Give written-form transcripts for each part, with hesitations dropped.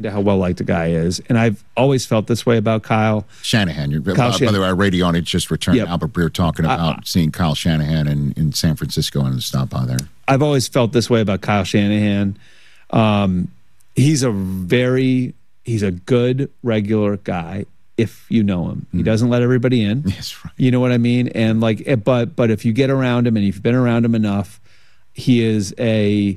to how well-liked a guy is. And I've always felt this way about Kyle. Shanahan. By the way, our radio audience just returned. Yep. Albert Breer talking about seeing Kyle Shanahan in San Francisco and the stop by there. I've always felt this way about Kyle Shanahan. He's a good regular guy if you know him. He doesn't let everybody in. Yes, right. You know what I mean? And but if you get around him and you've been around him enough, he is a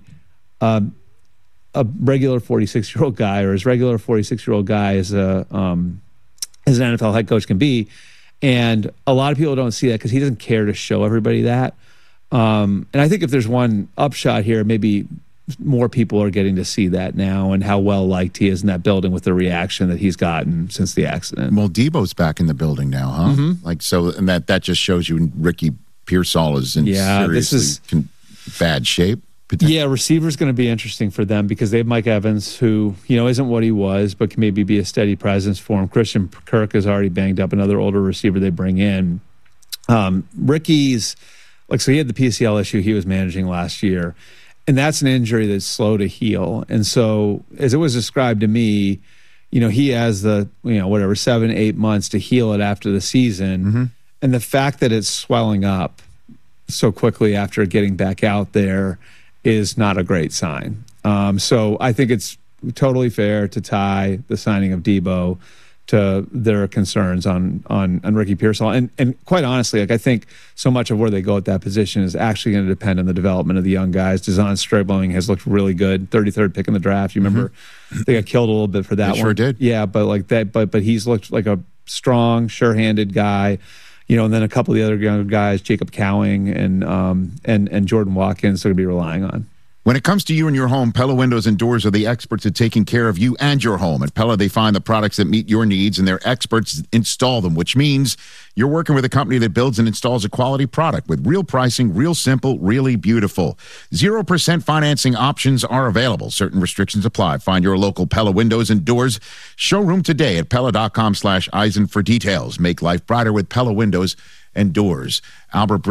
regular 46-year-old guy, or as regular 46-year-old guy as an NFL head coach can be. And a lot of people don't see that because he doesn't care to show everybody that. And I think if there's one upshot here, maybe more people are getting to see that now and how well liked he is in that building with the reaction that he's gotten since the accident. Well, Debo's back in the building now, huh? Mm-hmm. And that just shows you Ricky Pearsall is in seriously bad shape. Yeah, receiver's going to be interesting for them because they have Mike Evans, who isn't what he was, but can maybe be a steady presence for him. Christian Kirk is already banged up, another older receiver they bring in. Ricky's so he had the PCL issue he was managing last year. And that's an injury that's slow to heal. And so, as it was described to me, he has 7-8 months to heal it after the season. Mm-hmm. And the fact that it's swelling up so quickly after getting back out there is not a great sign. So I think it's totally fair to tie the signing of Debo to their concerns on Ricky Pearsall. And quite honestly, I think so much of where they go at that position is actually going to depend on the development of the young guys. Deshaun Stribling has looked really good, 33rd pick in the draft. You remember they got killed a little bit for that one. Sure did. Yeah, but he's looked like a strong, sure-handed guy. And then a couple of the other younger guys, Jacob Cowing and Jordan Watkins, they're going to be relying on. When it comes to you and your home, Pella Windows and Doors are the experts at taking care of you and your home. At Pella, they find the products that meet your needs, and their experts install them, which means you're working with a company that builds and installs a quality product with real pricing, real simple, really beautiful. 0% financing options are available. Certain restrictions apply. Find your local Pella Windows and Doors showroom today at Pella.com/Eisen for details. Make life brighter with Pella Windows and Doors. Albert